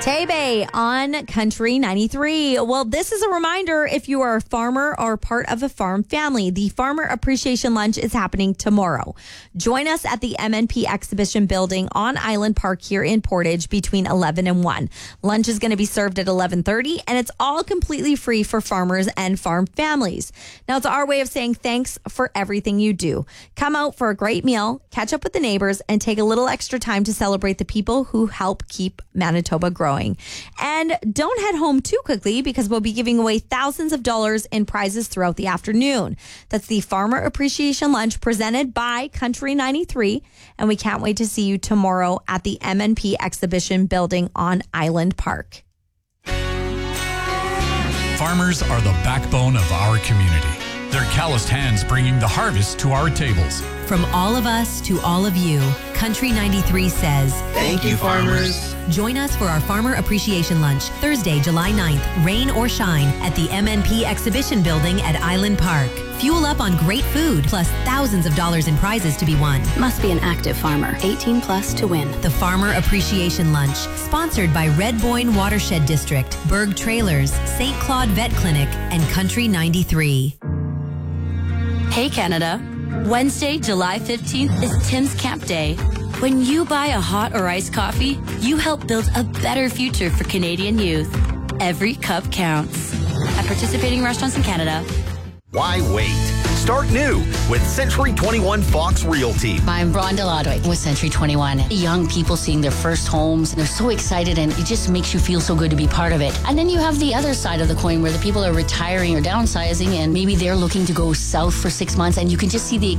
Tebe on Country 93. Well, this is a reminder if you are a farmer or part of a farm family, the Farmer Appreciation Lunch is happening tomorrow. Join us at the MNP Exhibition Building on Island Park here in Portage between 11 and 1. Lunch is going to be served at 11:30, and it's all completely free for farmers and farm families. Now, it's our way of saying thanks for everything you do. Come out for a great meal, catch up with the neighbors, and take a little extra time to celebrate the people who help keep Manitoba growing. And don't head home too quickly because we'll be giving away thousands of dollars in prizes throughout the afternoon. That's the Farmer Appreciation Lunch presented by Country 93. And we can't wait to see you tomorrow at the MNP Exhibition Building on Island Park. Farmers are the backbone of our community. Their calloused hands bringing the harvest to our tables. From all of us to all of you, Country 93 says, thank you, farmers. Join us for our Farmer Appreciation Lunch, Thursday, July 9th, rain or shine, at the MNP Exhibition Building at Island Park. Fuel up on great food, plus thousands of dollars in prizes to be won. Must be an active farmer, 18 plus to win. The Farmer Appreciation Lunch, sponsored by Red Boyne Watershed District, Berg Trailers, St. Claude Vet Clinic, and Country 93. Hey Canada, Wednesday, July 15th is Tim's Camp Day. When you buy a hot or iced coffee, you help build a better future for Canadian youth. Every cup counts. At participating restaurants in Canada. Why wait? Start new with Century 21 Fox Realty. I'm Bronda Lodwick with Century 21. Young people seeing their first homes, they're so excited and it just makes you feel so good to be part of it. And then you have the other side of the coin where the people are retiring or downsizing and maybe they're looking to go south for 6 months and you can just see the